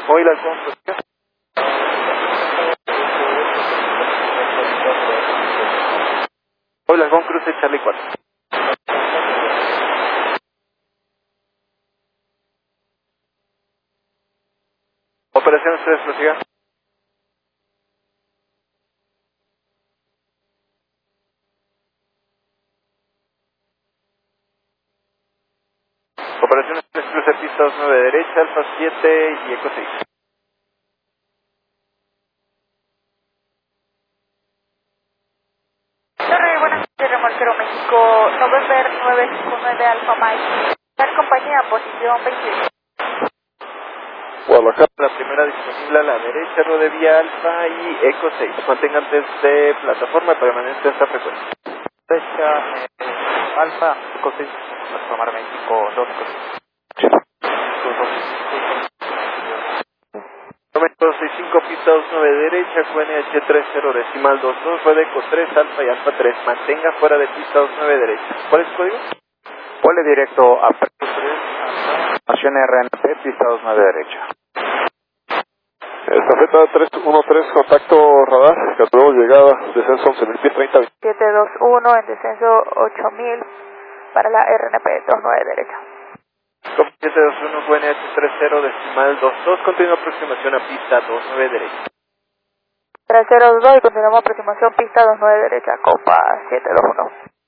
Hoy las compras. Hoy las Bon Cruce Charlie 4. Operación ustedes prosigan. Operación ustedes cruce pista 29 derecha, Alfa 7 y Eco 6. Buenas noches, Remolquero México, November 959 Alfa Mike. La compañía, posición 20. Guadalajara, la primera disponible a la derecha, Rodevía Alfa y Eco 6. Mantengan desde plataforma y permanente esta frecuencia. Derecha, Alfa, Eco 6, Alfa México 2. Momento 65, pista 29 derecha, QNH 30 decimal 22, red Eco 3, Alfa y Alfa 3. Mantenga fuera de pista 29 derecha. ¿Cuál es el código? Vuele directo a Presto 3, estación RNP, pista 29 derecha. Estafeta 313, contacto radar, capturamos llegada, descenso 11.000 pies 30. 721 en descenso 8000 para la RNP 29 derecha. 721, QNH 30 decimal 22, continúa aproximación a pista 29 derecha. 302 y continuamos aproximación pista 29 derecha, copa 721.